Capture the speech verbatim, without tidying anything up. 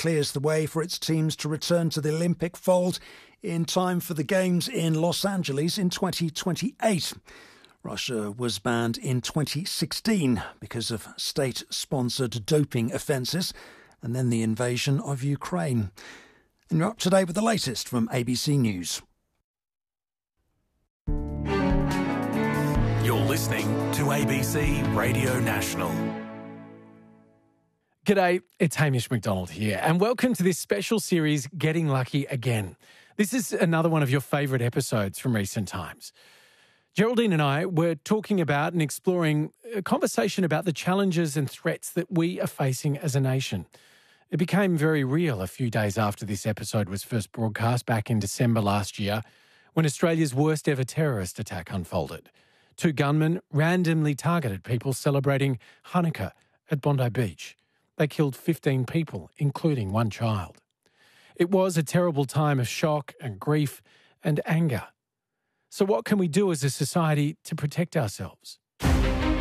clears the way for its teams to return to the Olympic fold in time for the Games in Los Angeles in twenty twenty-eight. Russia was banned in twenty sixteen because of state-sponsored doping offences and then the invasion of Ukraine. And you're up to date with the latest from A B C News. You're listening to A B C Radio National. G'day, it's Hamish McDonald here, and welcome to this special series, Getting Lucky Again. This is another one of your favourite episodes from recent times. Geraldine and I were talking about and exploring a conversation about the challenges and threats that we are facing as a nation. It became very real a few days after this episode was first broadcast back in December last year, when Australia's worst ever terrorist attack unfolded. Two gunmen randomly targeted people celebrating Hanukkah at Bondi Beach. They killed fifteen people, including one child. It was a terrible time of shock and grief and anger. So what can we do as a society to protect ourselves?